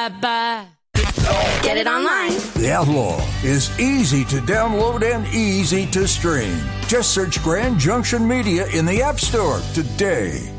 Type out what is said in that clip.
bye-bye. Get it online. The Outlaw is easy to download and easy to stream. Just search Grand Junction Media in the App Store today.